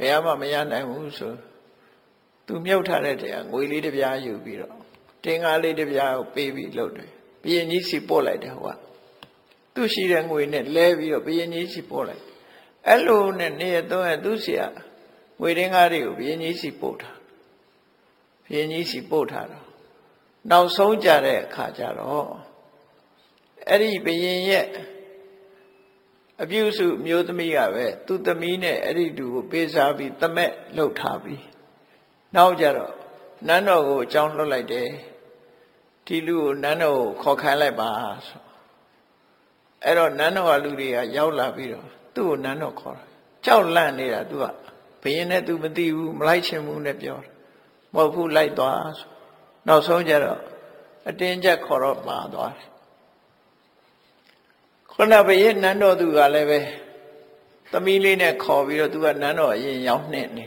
ဘယ်မှမရနိုင်ဘူးဆိုသူမြုပ်ထားတဲ့တရားငွေလေးတစ်ပြားယူပြီးတော့တင်ကားလေးတစ်ပြားကိုပေးပြီးလုပ်တယ်ဘုရင်ကြီးစီပို့လိုက်တယ်ဟိုကသူရှိတဲ့ငွေနဲ့လဲပြီးတော့ဘုရင်ကြီးစီပို့လိုက်အဲ့လိုနဲ့နေရတော့သူစီကငွေတင်ကားတွေကိုဘုရင်ကြီးစီပို့ထားဘုရင်ကြီးစီပို့ထားတော့နောက်ဆုံးကြတဲ့အခါကျတော့အဲ့ဒီဘုရင်ရဲ့အပြုစုမျိုးသမီးကပဲသူ့သမီးနဲ့အဲ့ဒီတူကိုပေးစားပြီးတမက်လှုပ်ထားပြီးနောက်ကြတော့နန်းတော်ကိုအကြောင်းလွှတ်လိုက်တယ်ဒီလူကိုနန်းတော်ကိုခေါ်ခိုင်းလိုက်ပါဆိုအဲ့တော့နန်းတော်ကလူတွေကရောက်လာပြီးတော့သူ့ကိုနန်းတော်ခေါ်တာကြောက်လန့်နေတာသူကဘယင်းနဲ့သူမသိဘူးမလိုက်ချင်ဘူးနဲ့ပြောတယ်မဟုတ်ဘူးလိုက်သွားဆိုနောက်ဆုံးကြတော့အတင်းကျပ်ခေါ်တော့ပါသွားတယ်ခုနဘယင်းနန်းတော်သူကလည်းပဲသမီးလေးနဲ့ခေါ်ပြီးတော့သူကနန်းတော်အရင်ရောက်နေတယ်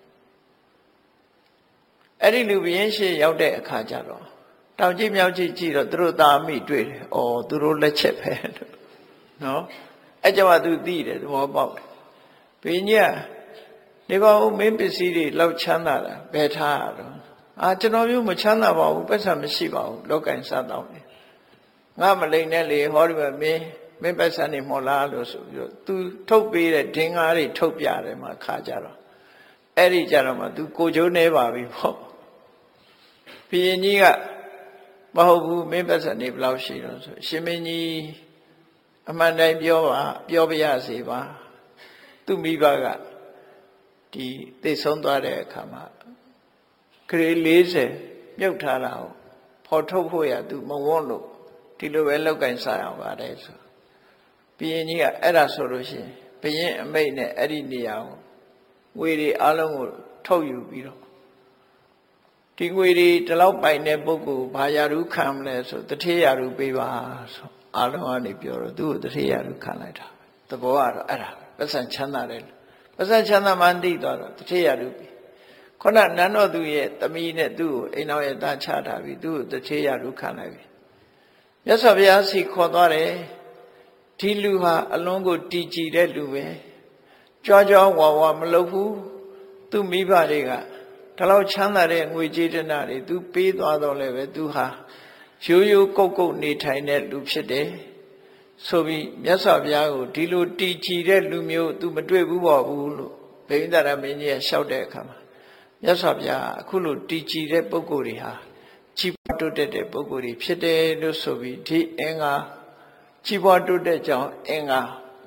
အဲ့ဒီလူဘယင်းရှိရောက်တဲ့အခါကျတော့တောင်ကြည့်မြောက်ကြည့်ကြည့်တော့သူတို့သားမိတွေ့တယ်။အော်သူတို့လက်ချက်ပဲလို့နော်။အဲ့ကြောင့်သူသိတယ်သဘောပေါက်တယ်။ဘင်းကြီးကနေပါဦးမင်းပစ္စည်းတွေလောက်ချမ်းသာတာဘယ်ထားရတော့။ကျွန်တော်မျိုးမချမ်းသာပါဘူးပတ်စံမရှိပါဘူးလောကင်စားတော့တယ်။ငါမလိန်နဲ့လေဟောဒီမှာမင်းပတ်စံနေမော်လားလို့ဆိုပြီးတော့သူထုတ်ပေးတဲ့ဒင်္ဂါးတွေထုတ်ပြတယ်မှာခါကြတော့အဲ့ဒီကြတော့မှသူကိုကျိုးနေပါပြီပေါ့။ဘင်းကြီးကမဟုတ်ဘူးမင်းပတ်စံနေဘယ်လောက်ရှိတော့ဆိုရှင်မင်းကြီးအမှန်တိုင်းပြောပါရစေပါသူ့မိဘကဒီသိဆုံးသွားတဲ့အခါမှာခရီး40မြုပ်ထားတာကိုဖော်ထုတ်ဖို့ရသူမဝန်းလို့ဒီလိုပဲလောက်ကင်စားရပါတယ်ဆိုဘုရင်ကြီးကအဲ့ဒါဆိုလို့ရှိရင်ဘုရင်အမိတ်နဲ့အဲ့ဒီနေရာကိုငွေတွေအလုံးကိုထုတ်ယူပြီးတော့ဒီငွေတွေဒီလောက်ပိုင်တဲ့ပုဂ္ဂိုလ်ဘာယာရုခံမလဲဆိုတထေးယာရုပေးပါဆိုအလုံးကနေပြောတော့သူ့ကိုတထေးယာရုခံလိုက်တာသဘောကတော့အဲ့ဒါပတ်စံချမ်းသာတယ်ပတ်စံချမ်းသာမှန်းသိသွားတော့တထေးယာရုပေးခုနနန်းတော်သူရဲ့သမီးနဲ့သူ့ကိုအိမ်တော်ရဲ့သားချထားပြီးသူ့ကိုတထေးယာရုခံလိုက်ပြီမြတ်စွာဘုရားစီခေါ်သွားတယ်ဒီလူဟာအလွန်ကိုတည်ကြည်တဲ့လူပဲကြွားကြွားဝါဝါမလုပ်ဘူးသူ့မိဘတွေကဒါလောက်ချမ်းသာတဲ့ငွေကြေးတနာတွေသူပေးသွားတော့လည်းပဲသူဟာရိုးရိုးကုတ်ကုတ်နေထိုင်တဲ့လူဖြစ်တယ်ဆိုပြီးမြတ်စွာဘုရားကိုဒီလိုတည်ကြည်တဲ့လူမျိုးသူမတွေ့ဘူးပေါ့ဘူးလို့ဘိန္ဒရာမင်းကြီးကလျှောက်တဲ့အခါမှာမြတ်စွာဘုရားအခုလိုတည်ကြည်တဲ့ပုဂ္ဂိုလ်တွေဟာကြီးပွားတိုးတက်တဲ့ပုဂ္ဂိုလ်တွေဖြစ်တယ်လို့ဆိုပြီးဒီအင်္ဂါကြီးပွားတိုးတက်ကြောင်းအင်္ဂါ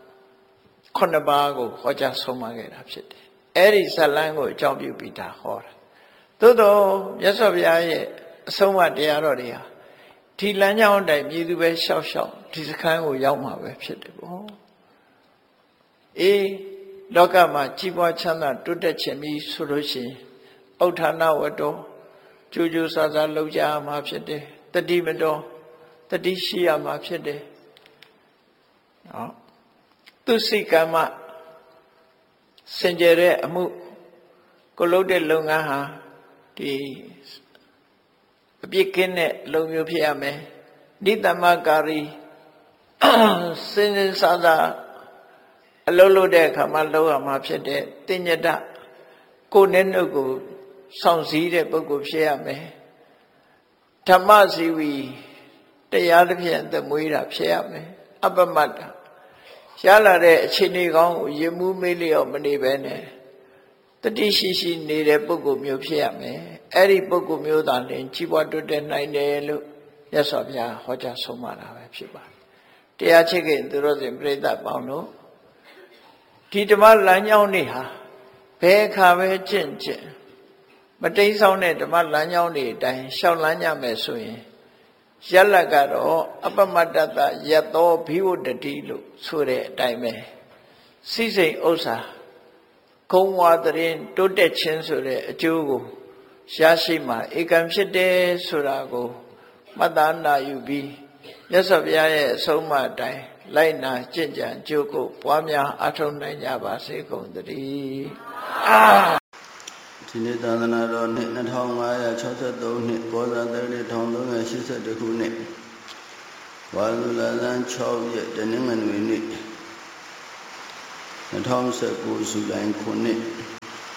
9ပါးကိုဟောကြားဆုံးမခဲ့တာဖြစ်တယ်အဲ့ဒီဇတ်လမ်းကိုအကြောင်းပြုပြီးဒါဟောတာသို့တော့မြတ်စွာဘုရားရဲ့အဆုံးအမတရားတော်တွေဟာဒီလမ်းကြောင်းအတိုင်းမြည်သူပဲရှောက်ဒီစခန်းကိုရောက်မှာပဲဖြစ်တယ်ပေါ့လောကမှာကြီးပွားချမ်းသာတိုးတက်ခြင်းပြီးဆိုလို့ရှိရင်ဥဋ္ဌာဏဝတ္တောကြိုးကြိုးစားစားလုပ်ကြရမှာဖြစ်တယ်တတိမတော်တတိရှိရမှာဖြစ်တယ်နော်သူစိတ်ကမ္မစင်ကြယ်တဲ့အမှုကိုလုပ်တဲ့လုပ်ငန်းဟာဒီအပြစ်ကင်းတဲ့လုံမျိုးဖြစ်ရမယ်နိတမကာရီစင်စင်စားစားအလုပ်လုပ်တဲ့အခါမှာလုပ်ရမှာဖြစ်တဲ့တင်ညတကိုယ်နဲ့နှုတ်ကိုဆောင်စည်းတဲ့ပုဂ္ဂိုလ်ဖြစ်ရမယ်ဓမ္မစီဝီတရားတစ်ဖြင့်သမွေးတာဖြစ်ရမယ်အပမတ္တရလာတဲ့အခြေအနေကောင်းကိုရင်မှုမေးလျော့မနေပဲနဲ့တတိရှိနေတဲ့ပုဂ္ဂိုလ်မျိုးဖြစ်ရမယ်အဲ့ဒီပုဂ္ဂိုလ်မျိုးသာလျှင်ကြီးပွားတိုးတက်နိုင်တယ်လို့မြတ်စွာဘုရားဟောကြားဆုံးမတာပဲဖြစ်ပါတယ်တရားချစ်ခင်သူတို့စဉ်ပြိဿပေါင်းတို့ဒီဓမ္မလမ်းကြောင်းတွေဟာဘယ်အခါပဲကျင့်မတိမ်းဆောင်တဲ့ဓမ္မလမ်းကြောင်းတွေအတိုင်းရှောက်လန်းကြမယ်ဆိုရင်ရလတ်ကတော့အပမတ္တတယသောဘိဝတ္တိလို့ဆိုတဲ့အတိုင်းပဲစိစိမ်ဥစ္စာဂုံဝါတရင်တိုးတက်ခြင်းဆိုတဲ့အကျိုးကိုရရှိမှဧကံဖြစ်တယ်ဆိုတာကိုမှတ်သားနာယူပြီးမြတ်စွာဘုရားရဲ့အဆုံးအမအတိုင်းလိုက်နာကျင့်ကြံကြိုးကိုပွားများအားထုတ်နိုင်ကြပါစေကုန်သတည်းဒီနေ့သာသနာတော်နှစ်2563နှစ်ကောဇာတိ1382ခုနှစ်ဝါလူလာဇန်6ရက်တနင်္ဂနွေနေ့2019ဇူလိုင်9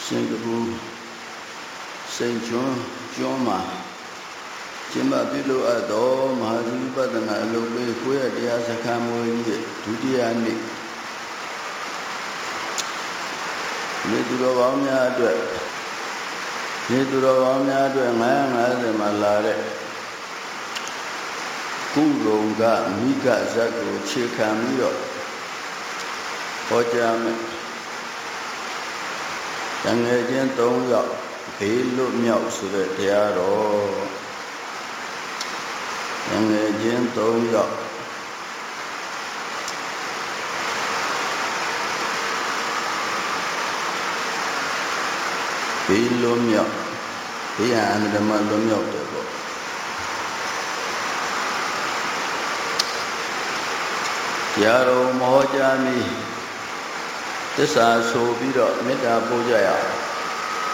င်ကာပူစိန်ကျွန်းမှာကျင်းပပြုလုပ်အပ်သောမဟာသီဝိပဿနာအလုပ်ပေးကိုယ့်ရဲ့တရားစခန်းမွေးကြီးဒုတိယနေ့မြေသူတော်ကောင်းများအတွက်950မှာလာတဲ့ကုရုံကမိဂဇတ်ကိုခြေခံပြီးတော့ဟောကြားမယ်တန်ငယ်ချင်း3ယောက်ဘေးလွတ်မြောက်ဆိုတဲ့တရားတော်တန်ငယ်ချင်း3ယောက်ဘေးလွတ်မြောက်ဘေးအန္တရာယ်မှလွတ်မြောက်တယ်ပေါ့တရားတော်မဟောကြားမီသစ္စာဆိုပြီးတော့မေတ္တာပို့ကြရအောင်